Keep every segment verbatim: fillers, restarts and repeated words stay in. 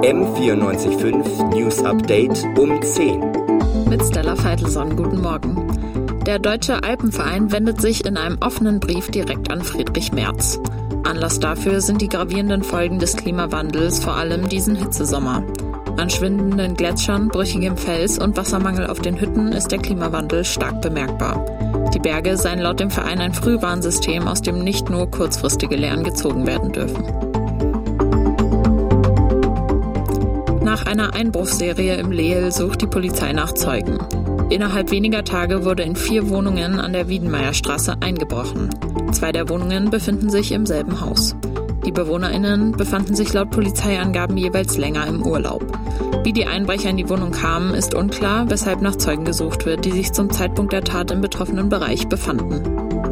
M vierundneunzig Komma fünf News Update um zehn. Mit Stella Veitelson, guten Morgen. Der Deutsche Alpenverein wendet sich in einem offenen Brief direkt an Friedrich Merz. Anlass dafür sind die gravierenden Folgen des Klimawandels, vor allem diesen Hitzesommer. An schwindenden Gletschern, brüchigem Fels und Wassermangel auf den Hütten ist der Klimawandel stark bemerkbar. Die Berge seien laut dem Verein ein Frühwarnsystem, aus dem nicht nur kurzfristige Lehren gezogen werden dürfen. Nach einer Einbruchsserie im Lehel sucht die Polizei nach Zeugen. Innerhalb weniger Tage wurde in vier Wohnungen an der Wiedenmeierstraße eingebrochen. Zwei der Wohnungen befinden sich im selben Haus. Die BewohnerInnen befanden sich laut Polizeiangaben jeweils länger im Urlaub. Wie die Einbrecher in die Wohnung kamen, ist unklar, weshalb nach Zeugen gesucht wird, die sich zum Zeitpunkt der Tat im betroffenen Bereich befanden.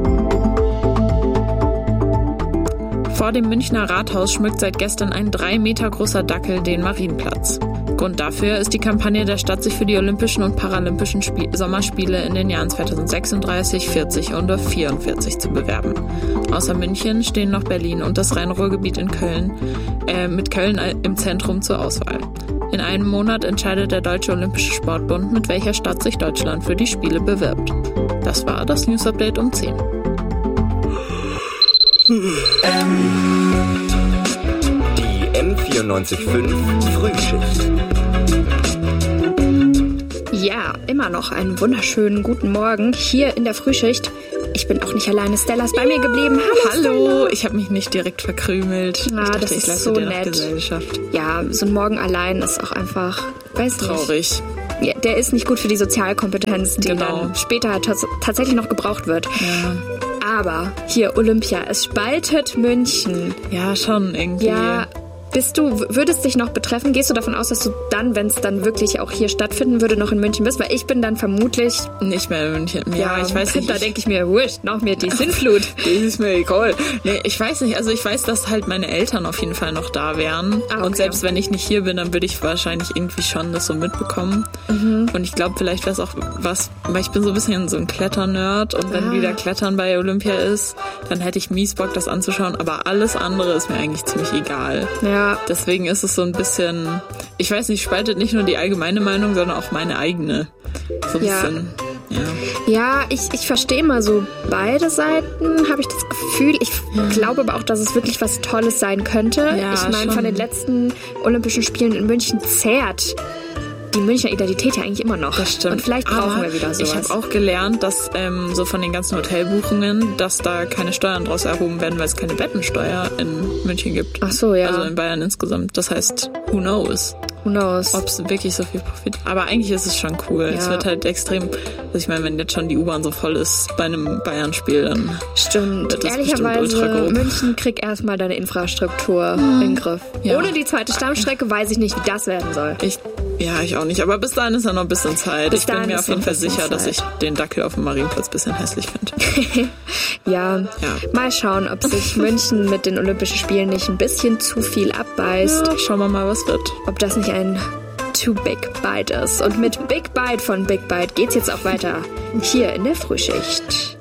Vor dem Münchner Rathaus schmückt seit gestern ein drei Meter großer Dackel den Marienplatz. Grund dafür ist die Kampagne der Stadt, sich für die Olympischen und Paralympischen Spie- Sommerspiele in den Jahren zweitausendsechsunddreißig, vierzig und vierundvierzig zu bewerben. Außer München stehen noch Berlin und das Rhein-Ruhr-Gebiet in Köln, äh, mit Köln im Zentrum zur Auswahl. In einem Monat entscheidet der Deutsche Olympische Sportbund, mit welcher Stadt sich Deutschland für die Spiele bewirbt. Das war das News Update um zehn. Ähm. Die M vierundneunzig Komma fünf Frühschicht. Ja, immer noch einen wunderschönen guten Morgen hier in der Frühschicht. Ich bin auch nicht alleine. Stella ist bei mir geblieben. Hallo, Hallo. Ich habe mich nicht direkt verkrümelt. Ja, ich dachte, das ich ist so nett. Gesellschaft. Ja, so ein Morgen allein ist auch einfach, weiß traurig. Nicht. Ja, der ist nicht gut für die Sozialkompetenz, die genau. dann später t- tatsächlich noch gebraucht wird. Ja. Aber hier Olympia, es spaltet München. Ja, schon irgendwie. Ja, bist du, würdest dich noch betreffen? Gehst du davon aus, dass du dann, wenn es dann wirklich auch hier stattfinden würde, noch in München bist? Weil ich bin dann vermutlich... Nicht mehr in München. Ja, ja ich weiß nicht. Da denke ich mir, wurscht, noch mehr die Sintflut. Das ist mir egal. Nee, ich weiß nicht. Also ich weiß, dass halt meine Eltern auf jeden Fall noch da wären. Ah, okay. Und selbst wenn ich nicht hier bin, dann würde ich wahrscheinlich irgendwie schon das so mitbekommen. Mhm. Und ich glaube, vielleicht wäre es auch was, weil ich bin so ein bisschen so ein Kletternerd. Und wenn ah. wieder Klettern bei Olympia ist, dann hätte ich mies Bock, das anzuschauen. Aber alles andere ist mir eigentlich ziemlich egal. Ja. Deswegen ist es so ein bisschen, ich weiß nicht, spaltet nicht nur die allgemeine Meinung, sondern auch meine eigene. So ein ja. bisschen, ja. Ja, ich, ich verstehe mal so beide Seiten, habe ich das Gefühl. Ich ja. glaube aber auch, dass es wirklich was Tolles sein könnte. Ja, ich meine, von den letzten Olympischen Spielen in München zehrt die Münchner Identität ja eigentlich immer noch. Das stimmt. Und vielleicht brauchen aber wir wieder sowas. Ich habe auch gelernt, dass ähm, so von den ganzen Hotelbuchungen, dass da keine Steuern draus erhoben werden, weil es keine Bettensteuer in München gibt. Ach so, ja. Also in Bayern insgesamt. Das heißt, who knows? Who knows? Ob es wirklich so viel Profit... Aber eigentlich ist es schon cool. Ja. Es wird halt extrem... Also ich meine, wenn jetzt schon die U-Bahn so voll ist bei einem Bayern-Spiel, dann... Stimmt. Wird das ehrlicherweise, München kriegt erstmal deine Infrastruktur hm. in den Griff. Ja. Ohne die zweite Stammstrecke weiß ich nicht, wie das werden soll. Ich, ja, ich auch nicht. Aber bis dahin ist ja noch ein bisschen Zeit. Bis ich bin mir auf jeden Fall sicher, Zeit. dass ich den Dackel auf dem Marienplatz ein bisschen hässlich finde. ja. ja. Mal schauen, ob sich München mit den Olympischen Spielen nicht ein bisschen zu viel abbeißt. Ja, schauen wir mal, was wird. Ob das nicht ein Too Big Bite ist. Und mit Big Bite von Big Bite geht's jetzt auch weiter hier in der Frühschicht.